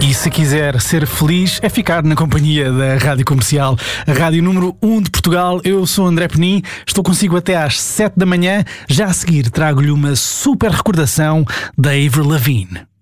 E se quiser ser feliz, é ficar na companhia da Rádio Comercial, a Rádio número 1 de Portugal. Eu sou André Penin, estou consigo até às 7 da manhã. Já a seguir trago-lhe uma super recordação da Avril Lavigne.